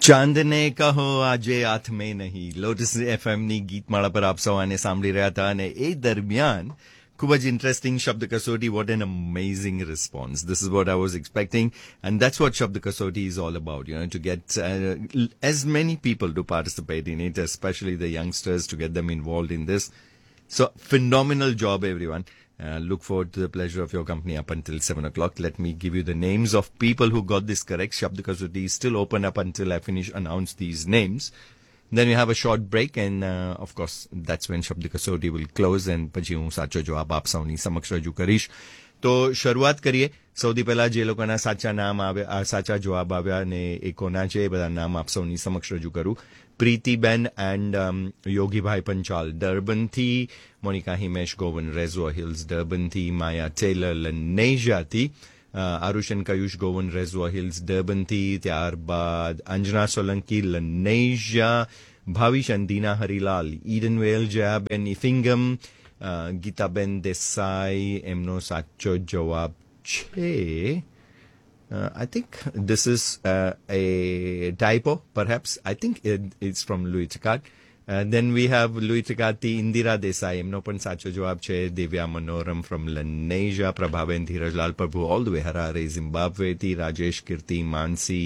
ચાંદને કહો આજે હાથ મેં નહીં. લોટસ એફએમની ગીતમાળા પર આપ સૌ આને સાંભળી રહ્યા હતા અને એ દરમિયાન ખૂબ જ ઇન્ટરેસ્ટિંગ શબ્દ કસોટી. What an amazing response. This is what I was expecting, and that's what Shabd Kasoti is all about, to get as many people to participate in it, especially the youngsters, to get them involved in this. So phenomenal job, everyone. Look forward to the pleasure of your company up until 7 o'clock. Let me give you the names of people who got this correct. Shabd Kasoti is still open up until I announce these names. Then we have a short break, and of course, that's when Shabd Kasoti will close, and પછી હું સાચો જવાબ આપ સૌની સમક્ષ રજૂ કરીશ. તો શરૂઆત કરીએ. સૌથી પહેલા જે લોકોના સાચા નામ સાચા જવાબ આવ્યા અને એ કોના છે એ બધા નામ આપ સૌની સમક્ષ રજૂ કરું. Pritiben and યોગીભાઈ Panchal ડર્બનથી, Monica Himesh ગોવન રેઝવા hills ડર્બનથી, Maya Taylor લનેજાથી, આરુષન કયુષ ગોવન રેઝવા hills ડર્બનથી, ત્યારબાદ અંજના સોલંકી લનેજા, ભાવિશ અંદીના હરિલાલ ઈડનવેલ, જયાબેન ઇફિંગમ, ગીતાબેન દેસાઈ એમનો સાચો જવાબ છે. I think this is a typo, perhaps. I think it's from Louis Tricard. Then we have Louis Tricard, Indira Desai, એમનો પણ સાચો જવાબ છે. દિવ્યા મનોરમ from Lanesia, પ્રભાબેન ધીરજલાલ પ્રભુ all the way Harare, Zimbabwe થી, રાજેશ કીર્તિ માનસી,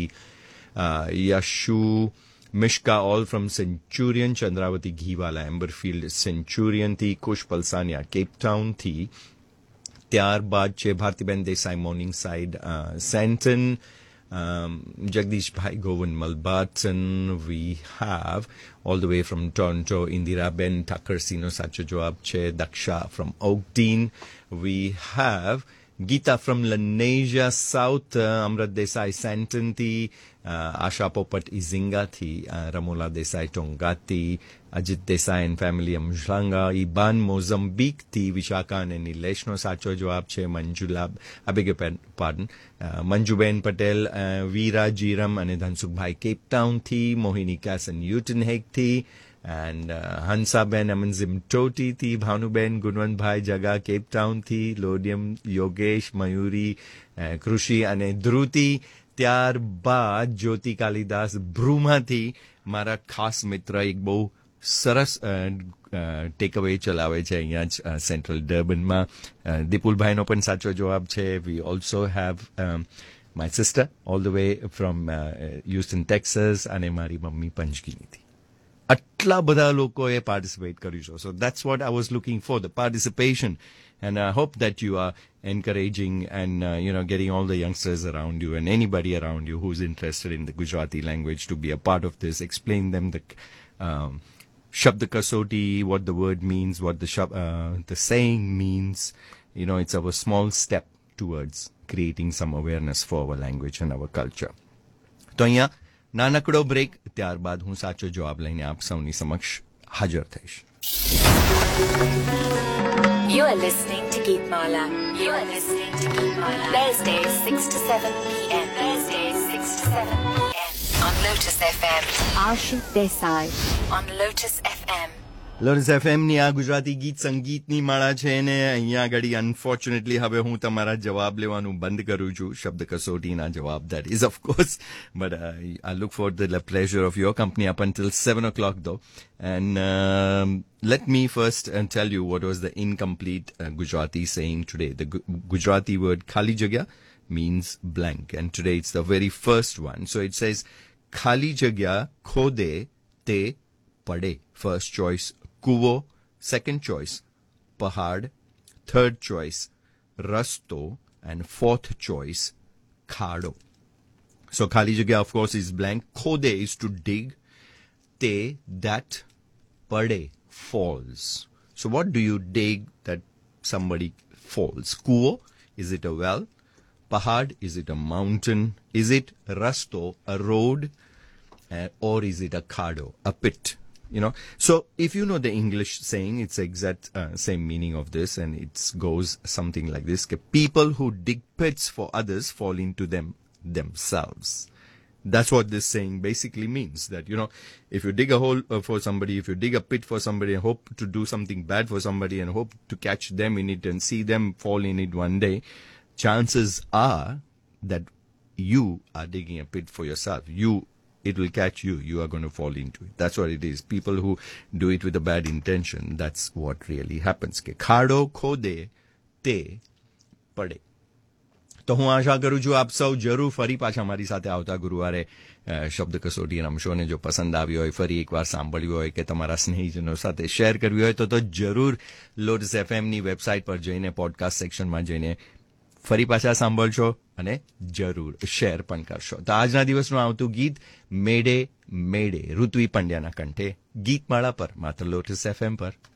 Yashu Mishka all from Centurion, Chandravati Ghiwala એમ્બરફિલ્ડ Centurion થી, કુશ પલસાનિયા cap town થી, ત્યારબાદ છે ભારતીબેન Desai morning side સેન્ટન, Jagdishbhai ગોવન મલબાર્ટન. V how all the way from Toronto ઇન્દિરાબેન ઠાકરસીનો સાચો જવાબ છે. Daksha from ઓકડીન. V how Gita from લનેજા south, અમૃત દેસાઈ સેન્ટનથી, આશા પોપટ ઇઝિંગાથી, રમોલા દેસાઈ ટોંગાથી, અજીત દેસાઈ એન્ડ ફેમિલી અમશલાંગા, ઇબાન મોઝમ્બીકથી, વિશાખા અને નિલેશનો સાચો જવાબ છે. મંજુલા પાર્ડન મંજુબેન પટેલ, વીરા જીરમ અને ધનસુખભાઈ કેપટાઉનથી, મોહિની કાસન યુટન હેગથી, એન્ડ હંસાબેન અમનઝિમ ટોટીથી, ભાનુબેન ગુણવંતભાઈ જગા કેપટાઉનથી, લોડિયમ યોગેશ મયુરી કૃષિ અને ધ્રુતિ. ત્યારબાદ જ્યોતિ કાલિદાસ ભ્રુમાંથી, મારા ખાસ મિત્ર એક બહુ સરસ ટેકઅવે ચલાવે છે અહીંયા જ સેન્ટ્રલ ડર્બનમાં. દીપુલભાઈનો પણ સાચો જવાબ છે. We also have my sister all the way from Houston Texas, અને મારી મમ્મી પંચગીનીથી. આટલા બધા લોકોએ પાર્ટિસિપેટ કર્યું છે. સો that's what I was looking for, the participation. And I hope that you are encouraging and, getting all the youngsters around you and anybody around you who's interested in the Gujarati language to be a part of this. Explain them the Shabd Kasoti, what the word means, what the saying means. It's our small step towards creating some awareness for our language and our culture. તો અહીંયા નાનકડો break, ત્યારબાદ હું સાચો જવાબ લઈને આપ સૌની સમક્ષ હાજર થઈશ. You are listening to Geetmala. You are listening to Geetmala. Thursdays 6 to 7 p.m. Thursdays 6 to 7 p.m. on Lotus FM. Ashik Desai on Lotus FM. Lotus એફએમની આ ગુજરાતી ગીત સંગીતની માળા છે ને અહીંયા આગળ અનફોર્ચ્યુનેટલી હવે હું તમારા જવાબ લેવાનું બંધ કરું છું. શબ્દ કસોટીના જવાબ that is of course, but I look forward to the pleasure of your company up until 7 o'clock though. And let me first tell you what was the incomplete Gujarati saying today. The Gujarati word khali jagya means blank, and today it's the very first one. So it says khali jagya khode te pade. First choice Kuvo, second choice Pahad, third choice Rasto, and fourth choice Khado. So Khali Jagya of course is blank. Khode is to dig. Te, that. Pade, falls. So what do you dig that somebody falls? Kuvo, is it a well? Pahad, is it a mountain? Is it Rasto, a road? Or is it a Khado, a pit? So if you know the English saying, it's exact same meaning of this, and it goes something like this: people who dig pits for others fall into them themselves. That's what this saying basically means, that if you dig a hole for somebody, if you dig a pit for somebody and hope to do something bad for somebody and hope to catch them in it and see them fall in it one day, chances are that you are digging a pit for yourself. You it will catch you. You are going to fall into it. That's what it is. People who do it with a bad intention, that's what really happens. કે ખાડો ખોદે તે પડે. તો હું આશા કરું છું આપ સૌ જરૂર ફરી પાછા મારી સાથે આવતા ગુરુવારે શબ્દ કસોટી રમશો, અને જો પસંદ આવ્યો હોય, ફરી એકવાર સાંભળ્યું હોય કે તમારા સ્નેહીજનો સાથે શેર કરવી હોય તો જરૂર લોટસ એફએમની વેબસાઇટ પર જઈને પોડકાસ્ટ સેક્શનમાં જઈને ફરી પાછા સાંભળશો અને જરૂર શેર પણ કરશો. તો આજના દિવસનું આવતું ગીત મેડે મેડે ઋત્વી પંડ્યાના કંઠે ગીતમાળા પર, માત્ર લોટસ એફએમ પર.